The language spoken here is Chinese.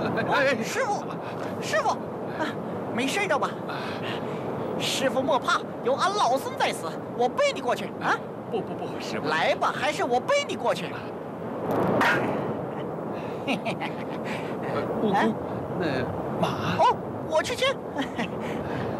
师傅，师傅，没事的吧？师傅莫怕，有俺老僧在此，我背你过去啊！ 不，师傅， 来吧，还是我背你过去。 悟空，那马哦，我去牵。